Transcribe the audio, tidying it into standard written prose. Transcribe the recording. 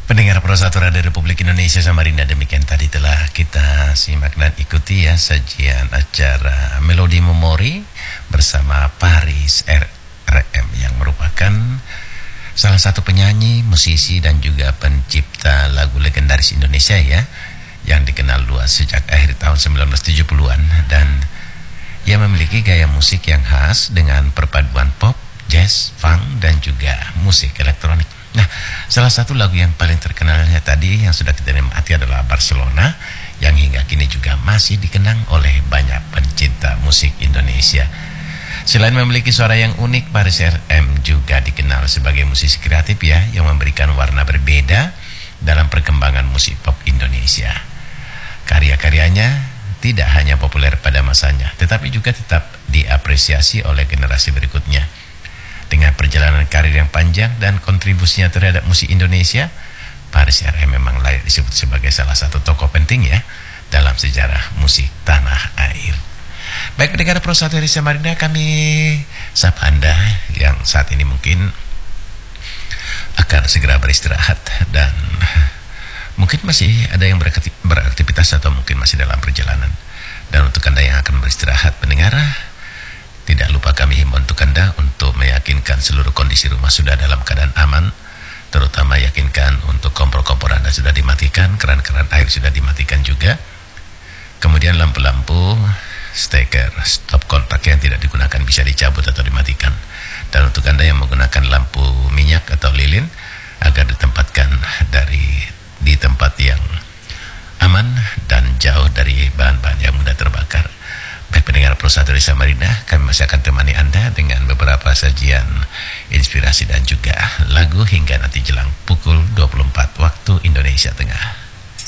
Pendengar Pro 1 Radio Republik Indonesia Samarinda, demikian tadi telah kita simak dan ikuti ya sajian acara Melodi Memori bersama Paris RM yang merupakan salah satu penyanyi, musisi dan juga pencipta lagu legendaris Indonesia ya, yang dikenal luas sejak akhir tahun 1970-an, dan ia memiliki gaya musik yang khas dengan perpaduan pop, jazz, funk dan juga musik elektronik. Nah, salah satu lagu yang paling terkenalnya tadi yang sudah kita nikmati adalah Barcelona, yang hingga kini juga masih dikenang oleh banyak pencinta musik Indonesia. Selain memiliki suara yang unik, Paris RM juga dikenal sebagai musisi kreatif ya, yang memberikan warna berbeda dalam perkembangan musik pop Indonesia. Karya-karyanya tidak hanya populer pada masanya, tetapi juga tetap diapresiasi oleh generasi berikutnya. Dengan perjalanan karir yang panjang dan kontribusinya terhadap musik Indonesia, Paris RM memang layak disebut sebagai salah satu tokoh penting ya dalam sejarah musik tanah air. Baik pendengar Pro 1 dari Samarinda, kami sapa Anda yang saat ini mungkin akan segera beristirahat dan mungkin masih ada yang beraktivitas atau mungkin masih dalam perjalanan. Dan untuk Anda yang akan beristirahat pendengar, tidak lupa kami himbau untuk Anda untuk meyakinkan seluruh kondisi rumah sudah dalam keadaan aman, terutama yakinkan untuk kompor-kompor Anda sudah dimatikan, keran-keran air sudah dimatikan juga. Kemudian lampu-lampu, steker, stop kontak yang tidak digunakan bisa dicabut atau dimatikan. Dan untuk Anda yang menggunakan lampu minyak atau lilin, agar ditempatkan di tempat yang aman dan jauh dari bahan-bahan yang mudah terbakar. Baik pendengar Pro 1 dari Samarinda, kami masih akan temani Anda dengan beberapa sajian inspirasi dan juga lagu hingga nanti jelang pukul 24 waktu Indonesia Tengah.